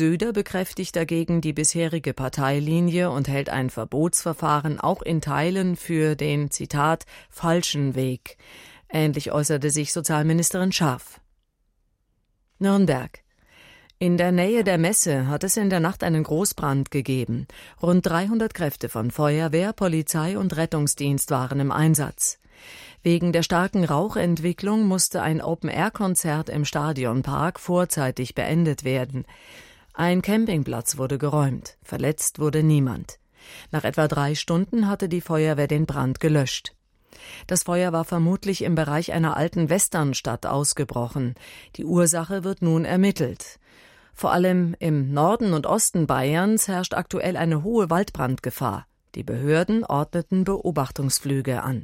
Söder bekräftigt dagegen die bisherige Parteilinie und hält ein Verbotsverfahren auch in Teilen für den, Zitat, falschen Weg. Ähnlich äußerte sich Sozialministerin Scharf. Nürnberg. In der Nähe der Messe hat es in der Nacht einen Großbrand gegeben. Rund 300 Kräfte von Feuerwehr, Polizei und Rettungsdienst waren im Einsatz. Wegen der starken Rauchentwicklung musste ein Open-Air-Konzert im Stadionpark vorzeitig beendet werden. Ein Campingplatz wurde geräumt. Verletzt wurde niemand. Nach etwa 3 Stunden hatte die Feuerwehr den Brand gelöscht. Das Feuer war vermutlich im Bereich einer alten Westernstadt ausgebrochen. Die Ursache wird nun ermittelt. Vor allem im Norden und Osten Bayerns herrscht aktuell eine hohe Waldbrandgefahr. Die Behörden ordneten Beobachtungsflüge an.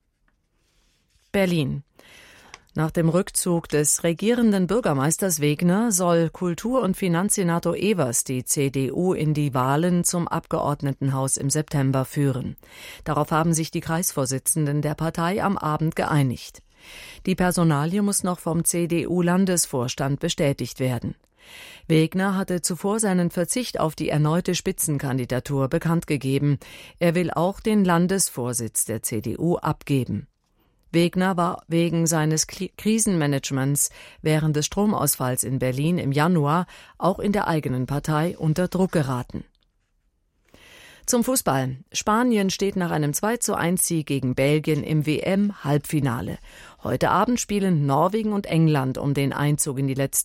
Berlin. Nach dem Rückzug des regierenden Bürgermeisters Wegner soll Kultur- und Finanzsenator Evers die CDU in die Wahlen zum Abgeordnetenhaus im September führen. Darauf haben sich die Kreisvorsitzenden der Partei am Abend geeinigt. Die Personalie muss noch vom CDU-Landesvorstand bestätigt werden. Wegner hatte zuvor seinen Verzicht auf die erneute Spitzenkandidatur bekannt gegeben. Er will auch den Landesvorsitz der CDU abgeben. Wegner war wegen seines Krisenmanagements während des Stromausfalls in Berlin im Januar auch in der eigenen Partei unter Druck geraten. Zum Fußball. Spanien steht nach einem 2:1-Sieg gegen Belgien im WM-Halbfinale. Heute Abend spielen Norwegen und England um den Einzug in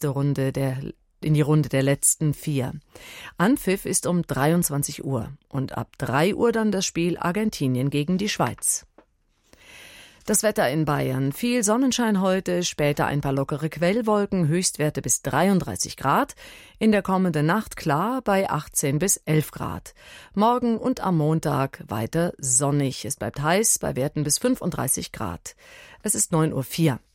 die Runde der letzten 4. Anpfiff ist um 23 Uhr und ab 3 Uhr dann das Spiel Argentinien gegen die Schweiz. Das Wetter in Bayern. Viel Sonnenschein heute, später ein paar lockere Quellwolken, Höchstwerte bis 33 Grad. In der kommenden Nacht klar bei 18 bis 11 Grad. Morgen und am Montag weiter sonnig. Es bleibt heiß bei Werten bis 35 Grad. Es ist 9:04 Uhr.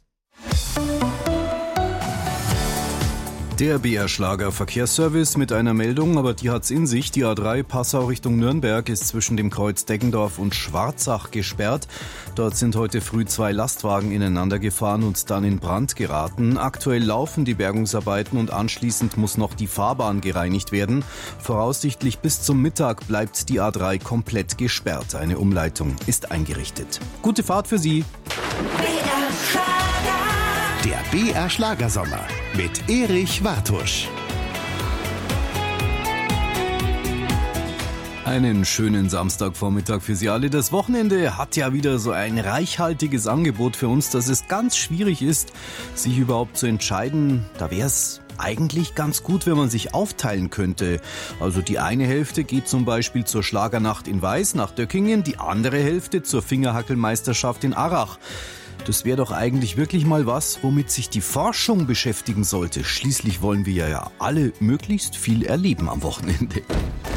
Der BR Schlager-Verkehrsservice mit einer Meldung, aber die hat's in sich. Die A3 Passau Richtung Nürnberg ist zwischen dem Kreuz Deggendorf und Schwarzach gesperrt. Dort sind heute früh 2 Lastwagen ineinander gefahren und dann in Brand geraten. Aktuell laufen die Bergungsarbeiten und anschließend muss noch die Fahrbahn gereinigt werden. Voraussichtlich bis zum Mittag bleibt die A3 komplett gesperrt. Eine Umleitung ist eingerichtet. Gute Fahrt für Sie. Der BR Schlagersommer mit Erich Wartusch. Einen schönen Samstagvormittag für Sie alle. Das Wochenende hat ja wieder so ein reichhaltiges Angebot für uns, dass es ganz schwierig ist, sich überhaupt zu entscheiden. Da wäre es eigentlich ganz gut, wenn man sich aufteilen könnte. Also die eine Hälfte geht zum Beispiel zur Schlagernacht in Weiß nach Döckingen, die andere Hälfte zur Fingerhackelmeisterschaft in Arrach. Das wäre doch eigentlich wirklich mal was, womit sich die Forschung beschäftigen sollte. Schließlich wollen wir ja alle möglichst viel erleben am Wochenende.